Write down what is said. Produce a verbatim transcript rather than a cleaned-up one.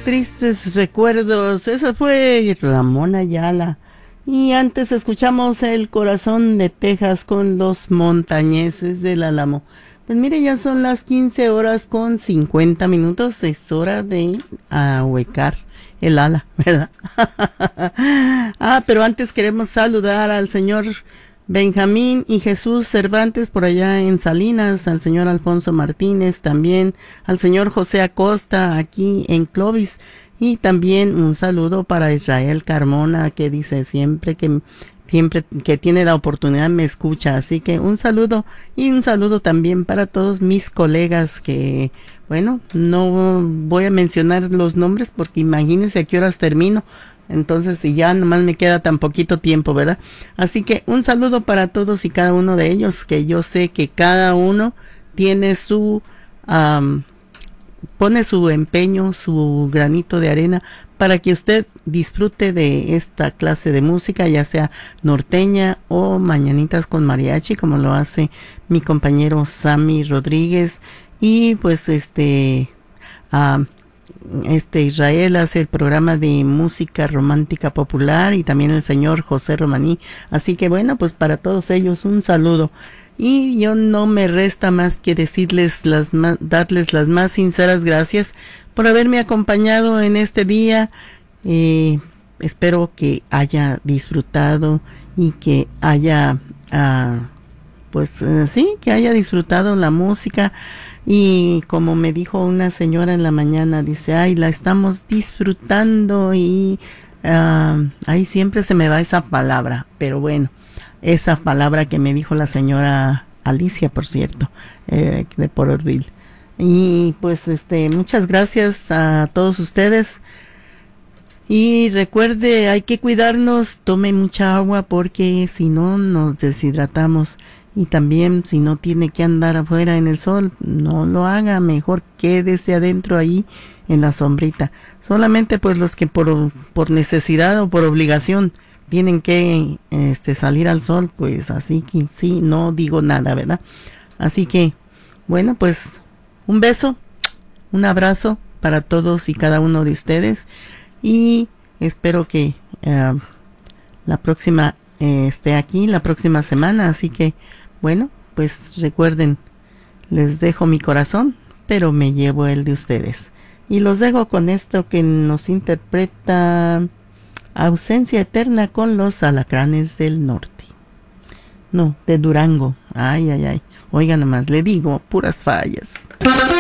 Tristes recuerdos. Esa fue Ramón Ayala. Y antes escuchamos El Corazón de Texas con Los Montañeses del Álamo. Pues mire, ya son las quince horas con cincuenta minutos. Es hora de ahuecar el ala, ¿verdad? Ah, pero antes queremos saludar al señor Benjamín y Jesús Cervantes por allá en Salinas, al señor Alfonso Martínez también, al señor José Acosta aquí en Clovis, y también un saludo para Israel Carmona, que dice siempre que siempre que tiene la oportunidad me escucha, así que un saludo, y un saludo también para todos mis colegas que, bueno, no voy a mencionar los nombres porque imagínense a qué horas termino. Entonces, si ya nomás me queda tan poquito tiempo, ¿verdad? Así que un saludo para todos y cada uno de ellos, que yo sé que cada uno tiene su, um, pone su empeño, su granito de arena para que usted disfrute de esta clase de música, ya sea norteña o mañanitas con mariachi, como lo hace mi compañero Sammy Rodríguez. Y pues este... Um, Este Israel hace el programa de música romántica popular, y también el señor José Romaní. Así que bueno, pues para todos ellos un saludo. Y yo no me resta más que decirles las más, darles las más sinceras gracias por haberme acompañado en este día. Eh, espero que haya disfrutado y que haya, uh, pues uh, sí, que haya disfrutado la música. Y como me dijo una señora en la mañana, dice, ay, la estamos disfrutando, y uh, ahí siempre se me va esa palabra, pero bueno, esa palabra que me dijo la señora Alicia, por cierto, eh, de Porterville. Y pues este, muchas gracias a todos ustedes. Y recuerde, hay que cuidarnos, tome mucha agua porque si no nos deshidratamos. Y también si no tiene que andar afuera en el sol, no lo haga, mejor quédese adentro ahí en la sombrita. Solamente pues los que por, por necesidad o por obligación tienen que este, salir al sol, pues así que sí, no digo nada, ¿verdad? Así que, bueno, pues un beso, un abrazo para todos y cada uno de ustedes, y espero que uh, la próxima eh, esté aquí, la próxima semana, así que bueno, pues recuerden, les dejo mi corazón, pero me llevo el de ustedes. Y los dejo con esto que nos interpreta Ausencia Eterna con los Alacranes del Norte. No, de Durango. Ay, ay, ay. Oigan nomás, le digo, puras fallas.